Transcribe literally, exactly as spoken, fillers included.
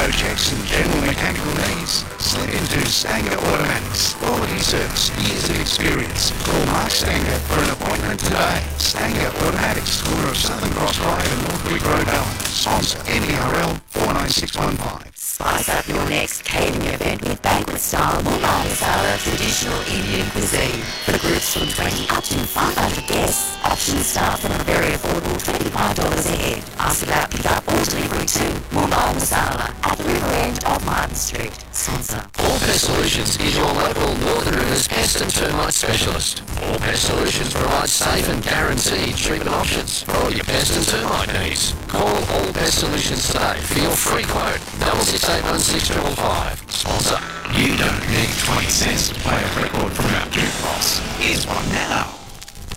auto checks and general mechanical needs, slip into Stanger Automatics. Quality service, years of experience. Call Mark Stanger for an appointment today. Stanger Automatics, corner of Southern Cross Drive and North Creek Road, Allen. Sponsor N E R L four nine six one five. Spice up your next catering event with banquet-style Mullah Masala traditional Indian cuisine. For groups from twenty up to five hundred guests, options start from a very affordable thirty-five dollars a head. Ask about pick-up or delivery to Mullah Masala at the river end of Martin Street. Sponsor All Pest Solutions is your local Northern Rivers pest and termite specialist. All Pest Solutions provides safe and guaranteed treatment options for all your pest and termite needs. Call All Pest Solutions today for your free quote. Double six eight one six triple five. Sponsor. You don't need twenty cents to play a record from our jukebox. Here's one now.